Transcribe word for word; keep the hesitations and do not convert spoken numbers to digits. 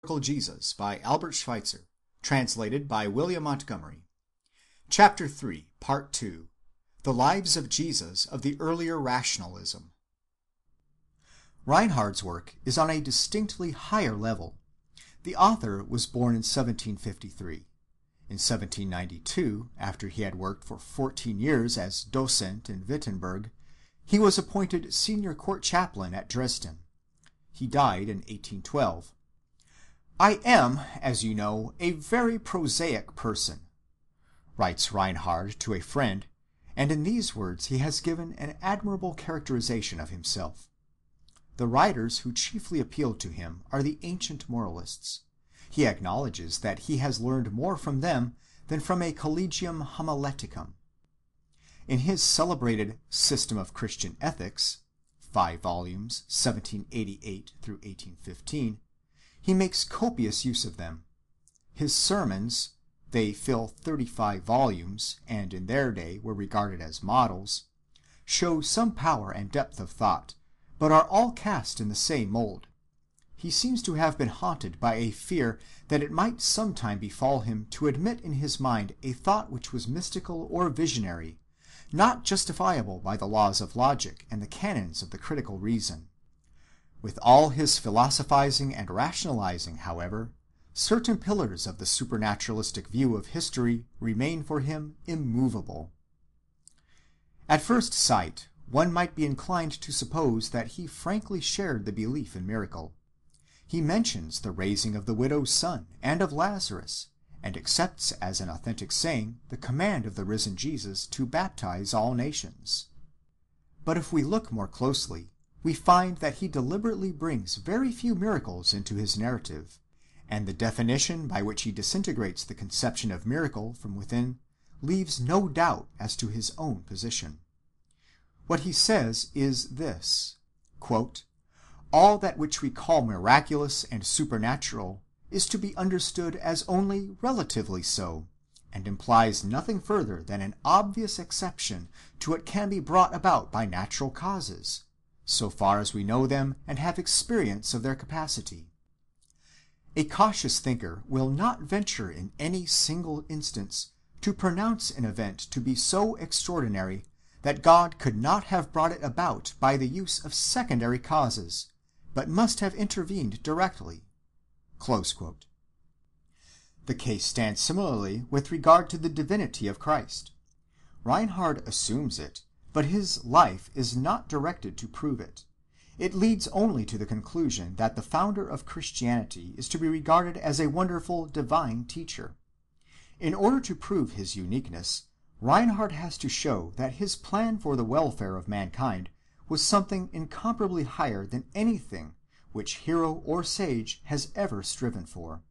Jesus by Albert Schweitzer, translated by William Montgomery. Chapter three, Part two. The Lives of Jesus of the Earlier Rationalism. Reinhard's work is on a distinctly higher level. The author was born in seventeen fifty-three. In seventeen ninety-two, after he had worked for fourteen years as docent in Wittenberg, he was appointed senior court chaplain at Dresden. He died in eighteen twelve. "I am, as you know, a very prosaic person," writes Reinhard to a friend, and in these words he has given an admirable characterization of himself. The writers who chiefly appealed to him are the ancient moralists. He acknowledges that he has learned more from them than from a collegium homileticum. In his celebrated System of Christian Ethics, five volumes, seventeen eighty-eight through eighteen fifteen, he makes copious use of them. His sermons, they fill thirty-five volumes, and in their day were regarded as models, show some power and depth of thought, but are all cast in the same mold. He seems to have been haunted by a fear that it might sometime befall him to admit in his mind a thought which was mystical or visionary, not justifiable by the laws of logic and the canons of the critical reason. With all his philosophizing and rationalizing, however, certain pillars of the supernaturalistic view of history remain for him immovable. At first sight, one might be inclined to suppose that he frankly shared the belief in miracle. He mentions the raising of the widow's son and of Lazarus, and accepts as an authentic saying the command of the risen Jesus to baptize all nations. But if we look more closely, we find that he deliberately brings very few miracles into his narrative, and the definition by which he disintegrates the conception of miracle from within leaves no doubt as to his own position. What he says is this, quote, "All that which we call miraculous and supernatural is to be understood as only relatively so, and implies nothing further than an obvious exception to what can be brought about by natural causes, so far as we know them and have experience of their capacity." A cautious thinker will not venture in any single instance to pronounce an event to be so extraordinary that God could not have brought it about by the use of secondary causes, but must have intervened directly. Close quote. The case stands similarly with regard to the divinity of Christ. Reinhard assumes it, but his life is not directed to prove it. It leads only to the conclusion that the founder of Christianity is to be regarded as a wonderful divine teacher. In order to prove his uniqueness, Reinhard has to show that his plan for the welfare of mankind was something incomparably higher than anything which hero or sage has ever striven for.